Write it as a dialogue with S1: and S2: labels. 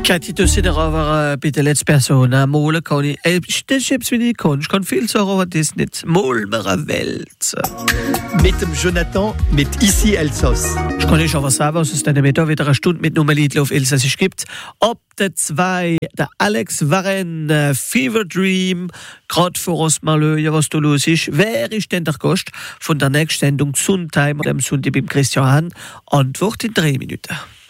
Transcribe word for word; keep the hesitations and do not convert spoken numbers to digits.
S1: Kathi, du sitter over bitte lidt personer, måle kan I, det schibs vi ikke kun, kan viel så over det nicht, mål med Welt.
S2: Mit dem Jonathan, mit Ici Elsass.
S1: Ich kann nicht aber sagen, was es dann mit da wieder eine Stunde mit Nummer Lied auf Elsassisch gibt. Ob der zwei, der Alex Warren, äh, Fever Dream, gerade für uns mal ja, was da los ist. Wer ist denn der Gast von der nächsten Sendung Sundtime, dem Sonntag beim Christian Hahn? Antwort in drei Minuten.